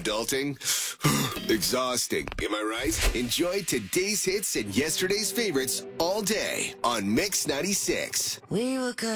Adulting? Exhausting, am I right? Enjoy today's hits and yesterday's favorites all day on Mix 96. We were good.